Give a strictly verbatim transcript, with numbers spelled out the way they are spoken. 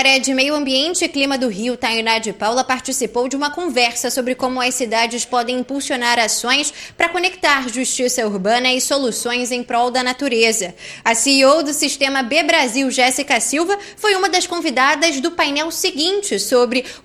secretária de Meio Ambiente e Clima do Rio, Tainá de Paula, participou de uma conversa sobre como as cidades podem impulsionar ações para conectar justiça urbana e soluções em prol da natureza. A C E O do Sistema B Brasil, Jéssica Silva, foi uma das convidadas do painel seguinte sobre